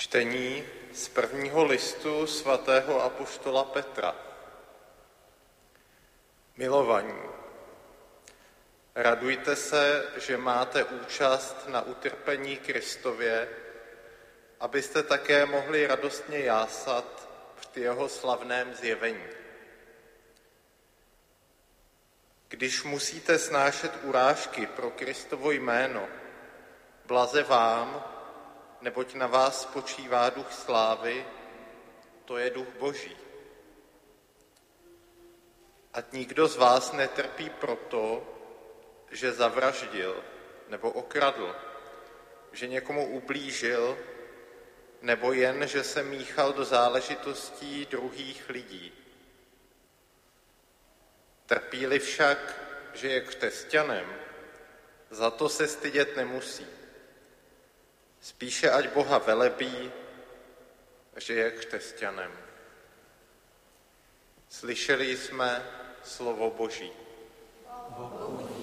Čtení z prvního listu svatého apoštola Petra. Milovaní, radujte se, že máte účast na utrpení Kristově, abyste také mohli radostně jásat při jeho slavném zjevení. Když musíte snášet urážky pro Kristovo jméno, blaze vám, neboť na vás spočívá duch slávy, to je duch Boží. Ať nikdo z vás netrpí proto, že zavraždil nebo okradl, že někomu ublížil, nebo jen, že se míchal do záležitostí druhých lidí. Trpí-li však, že je křesťanem, za to se stydět nemusí. Spíše ať Boha velebí, že je křesťanem. Slyšeli jsme slovo Boží. Bohu